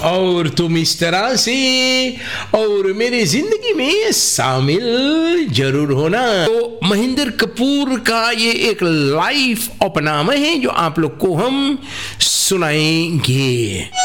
और तुम इस तरह से और मेरी जिंदगी में शामिल जरूर होना। तो महेंद्र कपूर का ये एक लाइव ओपनामा है जो आप लोग को हम सुनाएंगे।